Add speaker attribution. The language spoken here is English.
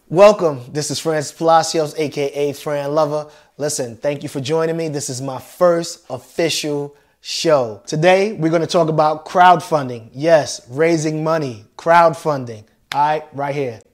Speaker 1: Welcome. This is Francis Palacios, aka Fran Lover. Listen, thank you for joining me. This is my first official show. Today, we're going to talk about crowdfunding. Yes, raising money, crowdfunding. All right, right here.